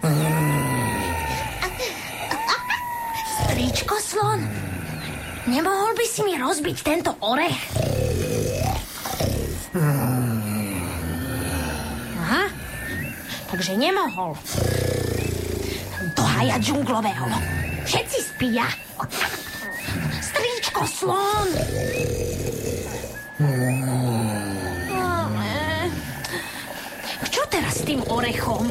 Stričko slon, nemohol by si mi rozbiť tento orech? Aha, takže nemohol. Do haja džunglového. Všetci spia. Stričko slon. Čo teraz s tým orechom?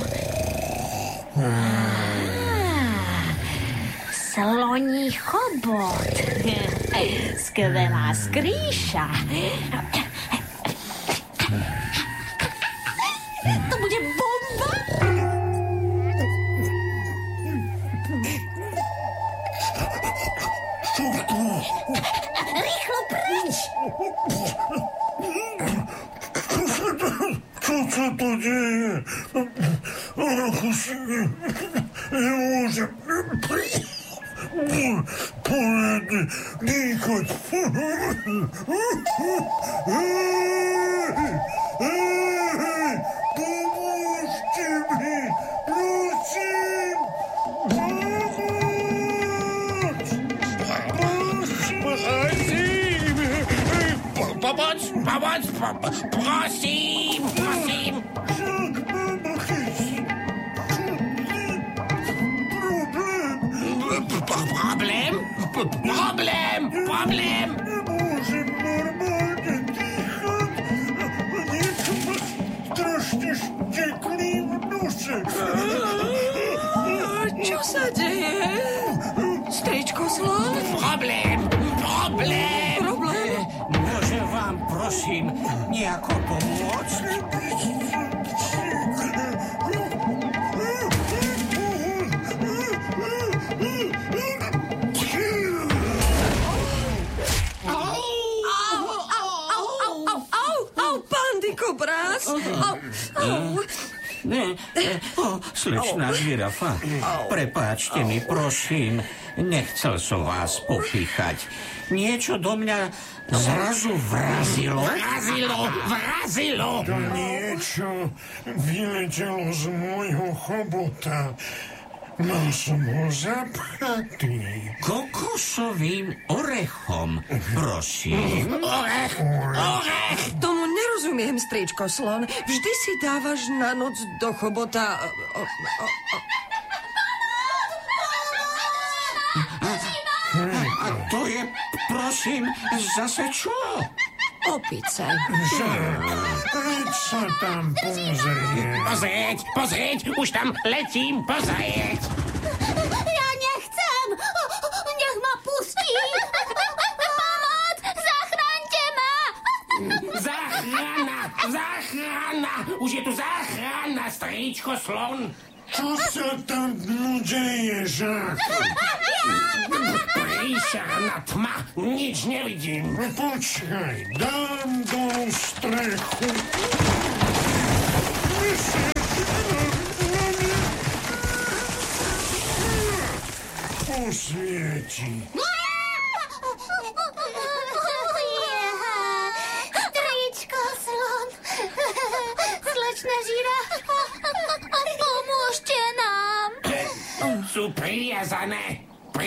Sloní chobot. Skvelá skrýša. To bude bomba. Rýchlo preč. Čo sa to deje? Orechu si nemôžem poriadne dýchať. Pomôžte mi, prosím. Pomoc, prosím. Problém. Nemôžem normálne dýchať. Niečo ma strašne štekli v nose. Čo sa deje? Stričko slon? Problém. Môžem vám, prosím, nejako pomôcť? Slečná žirafa, prepáčte mi, prosím, nechcel som vás popíchať. Niečo do mňa zrazu vrazilo. To niečo vyletelo z môjho chobota. Mal som ho zapchatý. Kokosovým orechom, prosím. Orech. Tomu nerozumiem, stričko slon. Vždy si dávaš na noc do chobota... A to je, prosím, zase čo? Opice. Veď sa tam Pozrieť, už tam letím pozrieť. Ja nechcem. Nech ma pustí. Pomoc, zachraňte ma. Záchrana. Už je tu záchrana, stričko slon. Čo sa tam deje, Žák? Príšerná tma, nič nevidím. Počkaj, dám dolu strechu. Posvieti. Stričko slon. Slečná žirafa. Pomôžte nám. Sú priviazané.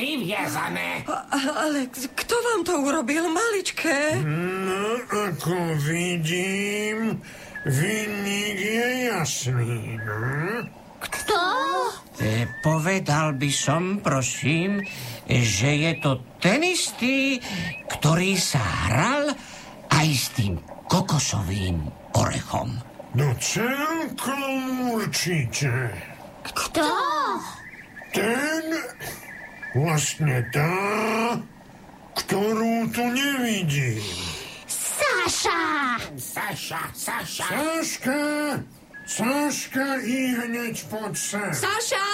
Ale kto vám to urobil, maličké? No, ako vidím, vinník je jasný, no? Kto? Povedal by som, prosím, že je to ten istý, ktorý sa hral aj s tým kokosovým orechom. No celkom určite. Kto? Ten, vlastne tá, ktorú tu nevidím. Saša! Saška, i hneď poď sem. Saša!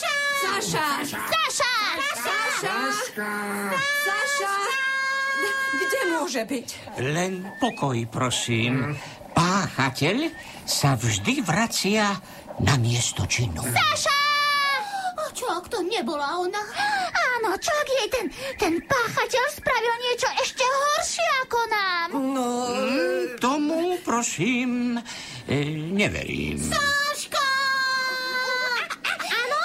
Kde môže byť? Len pokoj, prosím. Páchateľ sa vždy vracia na miesto činu. Saša! Čo, ak to nebola ona? Áno, čo ak jej ten páchateľ spravil niečo ešte horšie ako nám? No... Tomu, prosím, neverím. Saška! Áno,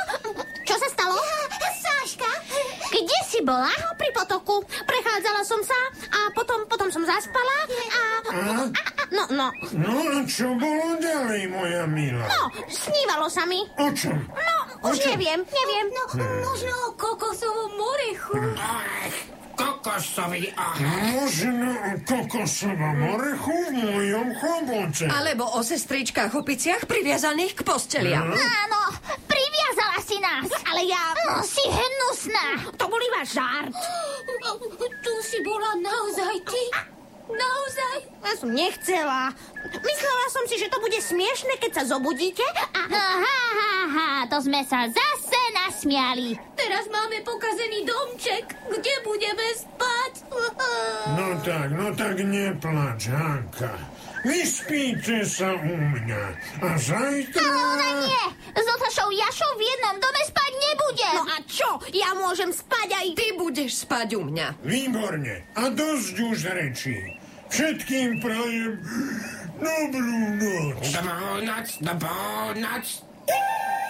si bola? Pri potoku. Prechádzala som sa a potom som zaspala a... No. No a čo bolo ďalej, moja milá? No, snívalo sa mi. O čom? No, už neviem. No, možno o kokosovom orechu. Kokosový orech. Možno o kokosovom orechu v mojom chobote. Alebo o sestričkách opiciach priviazaných k posteliam. Áno, priviazala si nás. Ale ja... No, si hnusná. To bol iba žart. Tu si bola naozaj ty? Naozaj? Ja som nechcela. Myslela som si, že to bude smiešne, keď sa zobudíte a... To sme sa zase nasmiali. Teraz máme pokazený domček. Kde budeme spať? No tak neplač, Hanka. Vyspíte sa u mňa. A zajtra... Ale ona nie. S Otašou Jašou v jednom dome spať nebudem. No a čo? Ja môžem spať aj... Ty budeš spať u mňa. Výborne. A dosť už rečí. Všetkým prajem dobrú noc. Dobrú noc.